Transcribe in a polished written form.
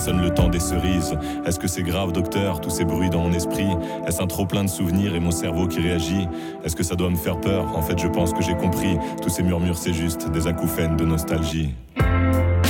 sonne le temps des cerises. Est-ce que c'est grave, docteur, tous ces bruits dans mon esprit? Est-ce un trop plein de souvenirs et mon cerveau qui réagit? Est-ce que ça doit me faire peur? En fait, je pense que j'ai compris. Tous ces murmures, c'est juste des acouphènes de nostalgie.